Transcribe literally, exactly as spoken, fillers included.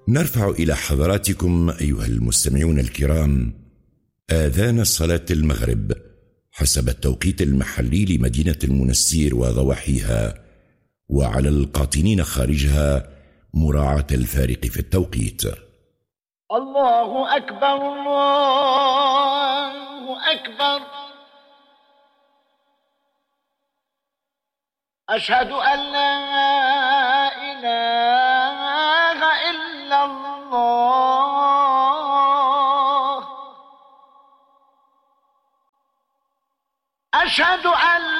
نرفع إلى حضراتكم أيها المستمعون الكرام آذان صلاة المغرب حسب التوقيت المحلي لمدينة المنستير وضواحيها، وعلى القاطنين خارجها مراعاة الفارق في التوقيت. الله أكبر الله أكبر، أشهد أن لا